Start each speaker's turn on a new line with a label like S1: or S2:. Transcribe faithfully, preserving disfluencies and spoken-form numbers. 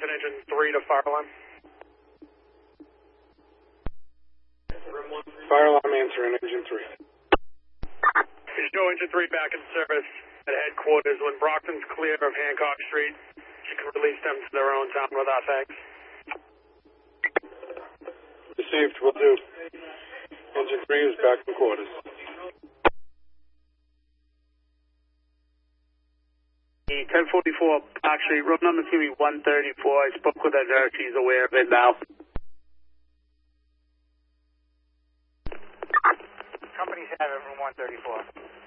S1: Washington, engine three to fire alarm.
S2: Fire alarm answering, engine three.
S1: Show engine three back in service at headquarters. When Brockton's clear of Hancock Street, you can release them to their own town with our thanks.
S2: Received, will do. Engine three is back in quarters.
S3: ten forty-four, actually, room number's going to be one thirty-four. I spoke with our nurse. She's aware of it now.
S4: Company's having room one thirty-four.